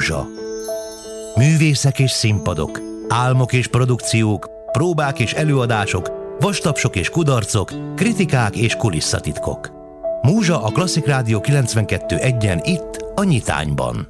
Múzsa. Művészek és színpadok, álmok és produkciók, próbák és előadások, vastapsok és kudarcok, kritikák és kulisszatitkok. Múzsa a Klasszik Rádió 92.1-en itt, a Nyitányban.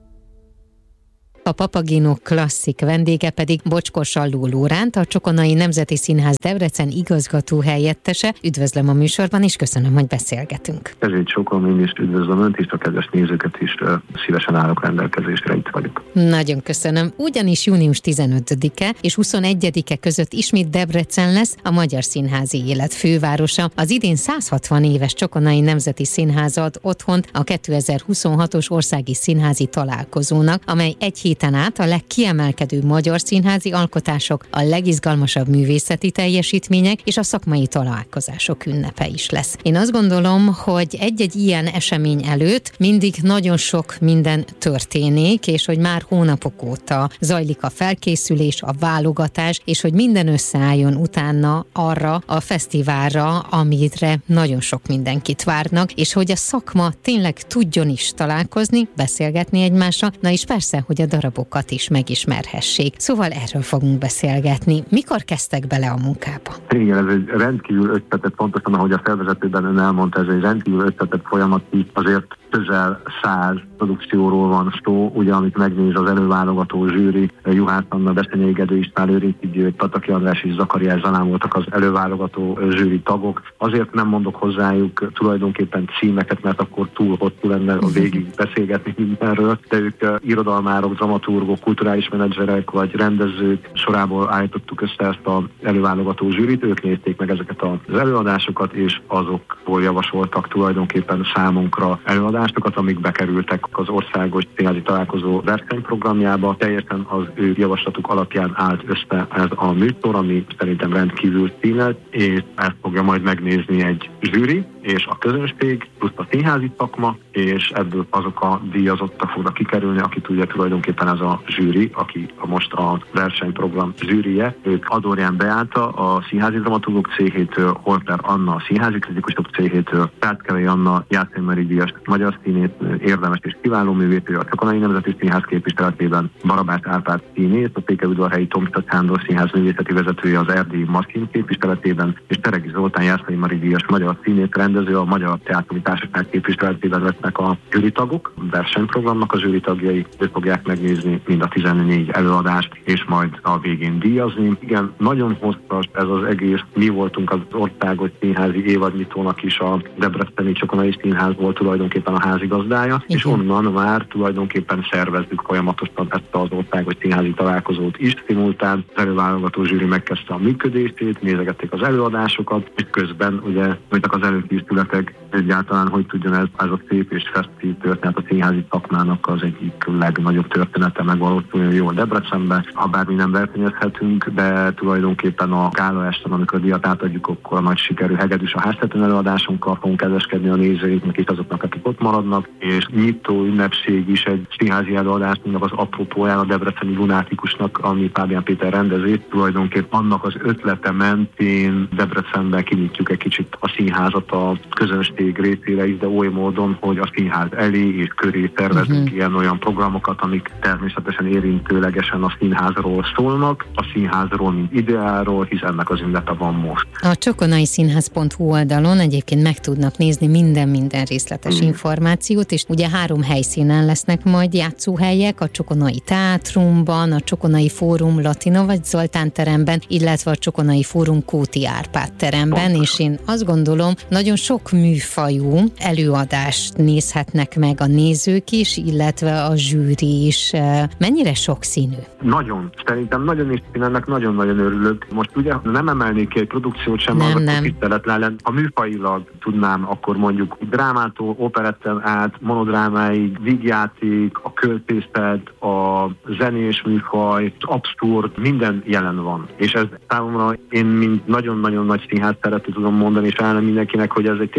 A Papagino Klasszik vendége pedig Bocskor Salló Lóránt, a Csokonai Nemzeti Színház Debrecen igazgató helyettese. Üdvözlöm a műsorban, és köszönöm, hogy beszélgetünk. Ezért sokan én is üdvözlöm Önt és a kedves nézőket is, szívesen állok rendelkezésre, itt vagyok. Nagyon köszönöm. Ugyanis június 15-e és 21-e között ismét Debrecen lesz a magyar színházi élet fővárosa. Az idén 160 éves Csokonai Nemzeti Színház ad otthont a 2026-os országi színházi találkozónak, amely egy héten át a legkiemelkedőbb magyar színházi alkotások, a legizgalmasabb művészeti teljesítmények és a szakmai találkozások ünnepe is lesz. Én azt gondolom, hogy egy-egy ilyen esemény előtt mindig nagyon sok minden történik, és hogy már hónapok óta zajlik a felkészülés, a válogatás, és hogy minden összeálljon utána arra a fesztiválra, amire nagyon sok mindenkit várnak, és hogy a szakma tényleg tudjon is találkozni, beszélgetni egymással, na és persze, hogy a darabokat is megismerhessék. Szóval erről fogunk beszélgetni. Mikor kezdtek bele a munkába? Igen, ez egy rendkívül összetett, pontosan ahogy a felvezetőben ön elmondta, ez egy rendkívül összetett folyamat, azért közel 100 produkcióról van szó, ugye, amit megnéz az előválogató zsűri, Juhász Anna, Beszenyei Gedő István, Őrinti György, Pataki András és Zakariás Zalán voltak az előválogató zsűri tagok. Azért nem mondok hozzájuk tulajdonképpen címeket, mert akkor túl hosszú lenne a végig beszélgetni mindenről, de ők irodalmárok, dramaturgok, kulturális menedzserek vagy rendezők sorából állítottuk össze ezt az előválogató zsűrit, ők nézték meg ezeket az előadásokat, és azokból javasoltak tulajdonképpen számunkra előadásokat, amik bekerültek az országos színházi találkozó versenyprogramjába. Teljesen az ő javaslatuk alapján állt össze ez a műsor, ami szerintem rendkívül színes, és ezt fogja majd megnézni egy zsűri, és a közönség, plusz a színházi szakma, és ebből azok a díjazottak fognak kikerülni, akit ugye tulajdonképpen ez a zsűri, aki most a versenyprogram zsűrije. Ők Adorján Beáta a színházi dramaturgok céhétől, Holter Anna a színházi kritikusok céhétől, Tártkevei Anna Jászai díjas magyar színész, érdemes és kiváló művésző a Csokonai Nemzeti Színház képviseletében, Barabás Árpád színész, a Székelyudvarhelyi Tomca Sándor Színház művészeti vezetője az erdélyi Maszkin képviseletében, és Teregi Zoltán Jászai Mari díjas magyar színész, rendező a Magyar Teátri Társaság képviseletében lesznek a zsűritagok. A versenyprogramnak a zsűritagjai, ők fogják megnézni mind a 14 előadást, és majd a végén díjazni. Igen, nagyon hosszas ez az egész. Mi voltunk az országos színházi évadnyitónak is, a Debreceni Csokonai Színház volt tulajdonképpen a házigazdája, és onnan már tulajdonképpen szervezzük folyamatosan ezt az országos színházi találkozót is. Szimultán az előválogató zsűri megkezdte a működését, nézegették az előadásokat, és közben ugye voltak az előkészületek, egyáltalán hogy tudjon ez a szép és festív történet a színházi szakmának az egyik legnagyobb története megvalósulni jól Debrecenbe. Ha bármi nem versenyezhetünk, de tulajdonképpen a gála esten, amikor a díjat átadjuk, akkor a nagy sikerű hegedűs a háztetőn előadásunkkal fogunk kedveskedni a nézőinknek és azoknak, akik ott maradnak, és nyitó ünnepség is egy színházi előadásnak az apropóján a debreceni lunátikusnak, ami Fábián Péter rendezét, tulajdonképpen annak az ötlete mentén Debrecenben kinyitjuk egy kicsit a színházat a közönség részére is, de oly módon, hogy a színház elé és köré tervezünk ilyen-olyan programokat, amik természetesen érintőlegesen a színházról szólnak, a színházról, mint ideáról, hisz ennek az ünnepe van most. A csokonaiszínház.hu oldalon egyébként meg tudnak nézni minden részletes információt, és ugye 3 helyszínen lesznek majd játszóhelyek, a Csokonai Teátrumban, a Csokonai Fórum Latina vagy Zoltán teremben, illetve a Csokonai Fórum Kóti Árpád teremben, és én azt gondolom, nagyon sok műfajú előadást nézhetnek meg a nézők is, illetve a zsűri is. Mennyire sokszínű? Nagyon. Szerintem nagyon is, én ennek nagyon-nagyon örülök. Most ugye nem emelnék ki egy produkciót sem, nem. Tiszteletlen. Ha műfajilag tudnám, akkor mondjuk drámától, operetten át, monodrámáig, vígjáték, a költészet, a zenés műfaj, abszurd, minden jelen van. És ez számomra, én mint nagyon-nagyon nagy színház szerető tudom mondani, és állom mindenkinek, hogy ez tényleg egy olyan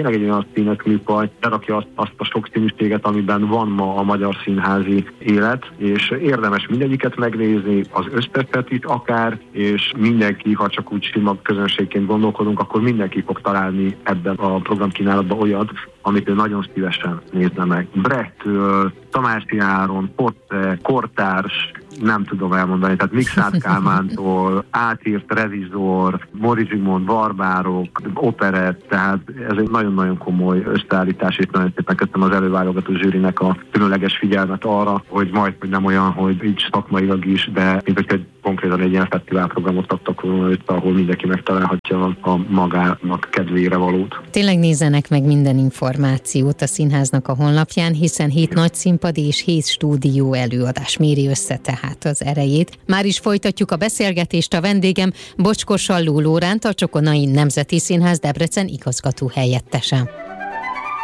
színek műfaj, berakja azt a sokszínűséget, amiben van ma a magyar színházi élet, és érdemes mindegyiket megnézni, az összeset is akár, és mindenki, ha csak úgy sima közönségként gondolkodunk, akkor mindenki fog találni ebben a programkínálatban olyat, amit ő nagyon szívesen nézne meg. Brechttől, Tamási Áron, Potte, kortárs, nem tudom elmondani, tehát Mikszárd Kálmántól, átírt revizor, Móricz Zsigmond, barbárok, operett, tehát ez egy nagyon-nagyon komoly összeállítás, és nagyon szépen köszönöm az előválogató zsűrinek a különleges figyelmet arra, hogy majd, hogy nem olyan, hogy így szakmailag is, de mint hogy konkrétan egy ilyen fesztiválprogramot adtak volna össze, ahol mindenki megtalálhatja a magának kedvére valót. Tényleg nézzenek meg minden információt a színháznak a honlapján, hiszen 7 nagy színpadi és 7 stúdió előadás méri össze tehát az erejét. Már is folytatjuk a beszélgetést, a vendégem Bocskor Salló Lóránt, a Csokonai Nemzeti Színház Debrecen igazgató helyettese.